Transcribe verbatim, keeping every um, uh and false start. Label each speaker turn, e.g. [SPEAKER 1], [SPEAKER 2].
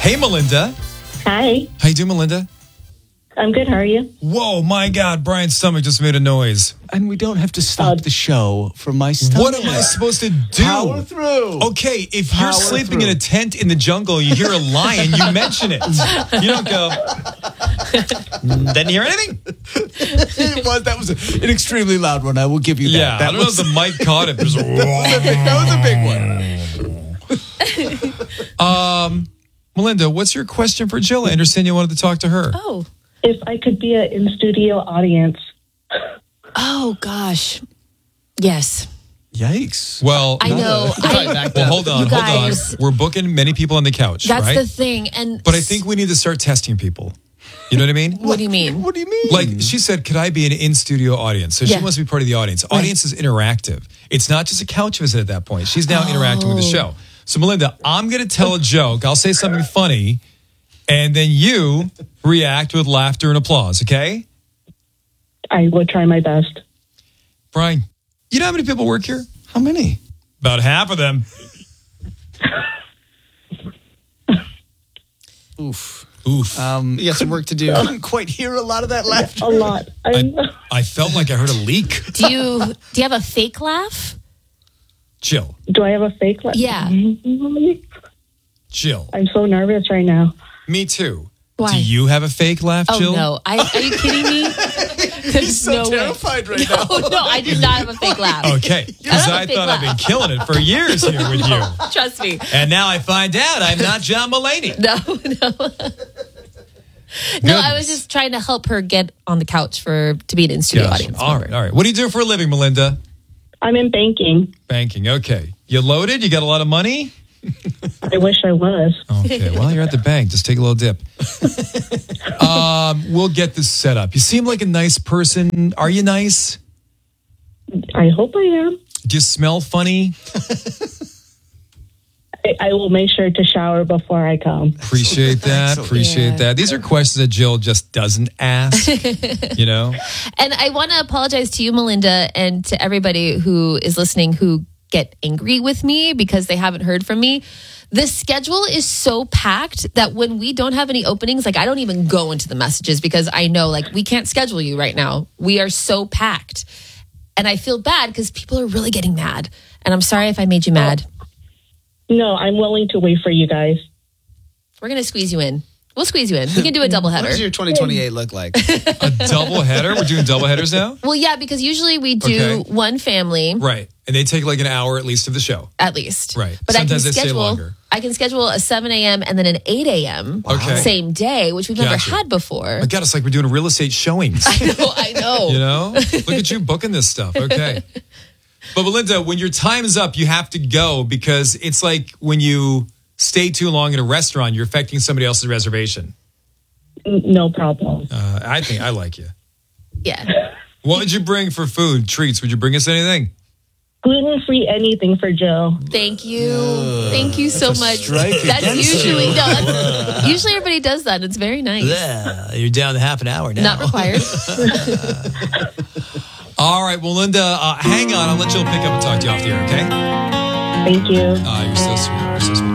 [SPEAKER 1] Hey, Melinda.
[SPEAKER 2] Hi.
[SPEAKER 1] How you doing, Melinda?
[SPEAKER 2] I'm good. How are you?
[SPEAKER 1] Whoa, my God, Brian's stomach just made a noise.
[SPEAKER 3] And we don't have to stop the show for my stomach.
[SPEAKER 1] What am I supposed to do?
[SPEAKER 3] Power through.
[SPEAKER 1] Okay, if
[SPEAKER 3] Power
[SPEAKER 1] you're sleeping
[SPEAKER 3] through.
[SPEAKER 1] in a tent in the jungle, you hear a lion, you mention it. You don't go, didn't hear anything?
[SPEAKER 3] It was, that was a, an extremely loud one. I will give you that.
[SPEAKER 1] Yeah,
[SPEAKER 3] that
[SPEAKER 1] I don't
[SPEAKER 3] was,
[SPEAKER 1] know if the mic caught it. But it was,
[SPEAKER 3] that was a big one.
[SPEAKER 1] um, Melinda, what's your question for Jill? I understand you wanted to talk to her.
[SPEAKER 4] Oh.
[SPEAKER 2] If I could be an in-studio audience.
[SPEAKER 4] Oh, gosh. Yes.
[SPEAKER 3] Yikes.
[SPEAKER 1] Well,
[SPEAKER 4] I know. I,
[SPEAKER 1] well, hold on,
[SPEAKER 4] You
[SPEAKER 1] hold
[SPEAKER 4] guys-
[SPEAKER 1] on. We're booking many people on the couch,
[SPEAKER 4] that's
[SPEAKER 1] right?
[SPEAKER 4] the thing. And
[SPEAKER 1] But I think we need to start testing people. You know what I mean?
[SPEAKER 4] What do you mean?
[SPEAKER 3] What do you mean?
[SPEAKER 1] Like she said, could I be an in-studio audience? So
[SPEAKER 4] Yeah.
[SPEAKER 1] she wants to be part of the audience. Audience is interactive. It's not just a couch visit at that point. She's now interacting with the show. So Melinda, I'm going to tell a joke. I'll say something funny, and then you react with laughter and applause, okay?
[SPEAKER 2] I will try my best.
[SPEAKER 1] Brian, you know how many people work here?
[SPEAKER 3] How many?
[SPEAKER 1] About half of them.
[SPEAKER 3] Oof.
[SPEAKER 1] Oof.
[SPEAKER 3] Um,
[SPEAKER 5] You got some work to do.
[SPEAKER 3] couldn't quite hear a lot of that laughter.
[SPEAKER 2] A lot. I,
[SPEAKER 1] I felt like I heard a leak.
[SPEAKER 4] Do you do you have a fake laugh?
[SPEAKER 1] Jill.
[SPEAKER 2] do I have a fake laugh?
[SPEAKER 4] Yeah.
[SPEAKER 1] Jill.
[SPEAKER 2] I'm so nervous right now.
[SPEAKER 1] Me too.
[SPEAKER 4] Why?
[SPEAKER 1] Do you have a fake laugh,
[SPEAKER 4] Oh
[SPEAKER 1] Jill?
[SPEAKER 4] no! I, are you kidding me? There's
[SPEAKER 3] so
[SPEAKER 4] no way.
[SPEAKER 3] terrified right
[SPEAKER 4] No,
[SPEAKER 3] now.
[SPEAKER 4] no, I did not have a fake laugh.
[SPEAKER 1] Okay. Because
[SPEAKER 4] have a
[SPEAKER 1] I
[SPEAKER 4] fake
[SPEAKER 1] thought I've been
[SPEAKER 4] laugh.
[SPEAKER 1] killing it for years here with you.
[SPEAKER 4] Trust me.
[SPEAKER 1] And now I find out I'm not John Mulaney.
[SPEAKER 4] No, no. No, I was just trying to help her get on the couch for to be an in-studio
[SPEAKER 1] Gosh.
[SPEAKER 4] audience.
[SPEAKER 1] All right, all right. What do you do for a living, Melinda?
[SPEAKER 2] I'm in banking.
[SPEAKER 1] Banking. Okay. You loaded? You got a lot of money?
[SPEAKER 2] I wish I was.
[SPEAKER 1] Okay. Well, you're at the bank. Just take a little dip. um, we'll get this set up. You seem like a nice person. Are you nice?
[SPEAKER 2] I hope I am.
[SPEAKER 1] Do you smell funny?
[SPEAKER 2] I, I will make sure to shower before I come.
[SPEAKER 1] Appreciate that. Appreciate
[SPEAKER 4] Yeah.
[SPEAKER 1] that. These are questions that Jill just doesn't ask. You know?
[SPEAKER 4] And I want to apologize to you, Melinda, and to everybody who is listening who get angry with me because they haven't heard from me. The schedule is so packed that when we don't have any openings, like I don't even go into the messages because I know like we can't schedule you right now. We are so packed. And I feel bad because people are really getting mad. And I'm sorry if I made you mad.
[SPEAKER 2] No, I'm willing to wait for you guys.
[SPEAKER 4] We're going to squeeze you in. We'll squeeze you in. We can do a double
[SPEAKER 5] What does
[SPEAKER 4] header.
[SPEAKER 5] your twenty twenty-eight look like?
[SPEAKER 1] A double header? We're doing double headers now?
[SPEAKER 4] Well, yeah, because usually we do
[SPEAKER 1] Okay.
[SPEAKER 4] one family
[SPEAKER 1] Right. And they take like an hour at least of the show.
[SPEAKER 4] at least.
[SPEAKER 1] Right.
[SPEAKER 4] But
[SPEAKER 1] Sometimes
[SPEAKER 4] I
[SPEAKER 1] they
[SPEAKER 4] can
[SPEAKER 1] stay
[SPEAKER 4] schedule
[SPEAKER 1] longer.
[SPEAKER 4] I can schedule a seven a.m. and then an eight a.m.
[SPEAKER 1] Okay.
[SPEAKER 4] same day, which we've never
[SPEAKER 1] Gotcha.
[SPEAKER 4] had before.
[SPEAKER 1] My God, it's like we're doing real estate showings.
[SPEAKER 4] I know, I know.
[SPEAKER 1] You know? Look at you booking this stuff. Okay. But Melinda, when your time is up, you have to go because it's like when you stay too long in a restaurant, you're affecting somebody else's reservation.
[SPEAKER 2] N- No problem.
[SPEAKER 1] Uh, I think I like you.
[SPEAKER 4] Yeah.
[SPEAKER 1] What would you bring for food, treats? Would you bring us anything?
[SPEAKER 2] Gluten-free anything for Jill.
[SPEAKER 4] Thank you. Thank you so much.
[SPEAKER 3] strike
[SPEAKER 4] That's
[SPEAKER 3] against
[SPEAKER 4] usually no, that's, usually everybody does that. It's very nice.
[SPEAKER 3] Yeah, you're down to half an hour now.
[SPEAKER 4] Not required.
[SPEAKER 1] All right, well, Linda, uh, hang on. I'll let Jill pick up and talk to you off the air, okay?
[SPEAKER 2] Thank you.
[SPEAKER 1] Ah, you're so sweet. You're so sweet.